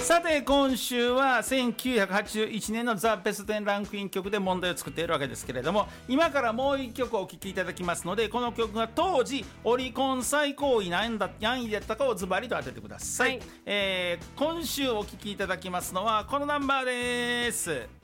さて今週は1981年のザ・ベスト10ランクイン曲で問題を作っているわけですけれども、今からもう1曲お聴きいただきますので、この曲が当時オリコン最高位何位だったかをズバリと当ててください、今週お聴きいただきますのはこのナンバーです。